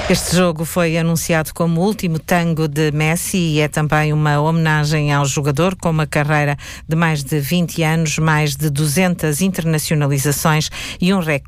Este jogo foi anunciado como o último tango de Messi e é também uma homenagem ao jogador com uma carreira de mais de 20 anos, mais de 200 internacionalizações e um recorde